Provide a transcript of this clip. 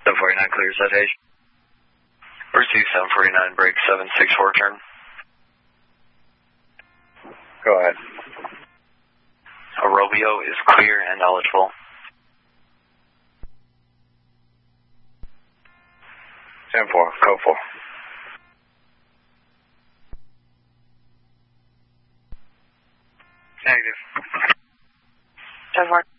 749 clear citation. Receive 749, break 764, turn. Go ahead. Romeo is clear and eligible. 10-4, code 4. Negative. 10-4.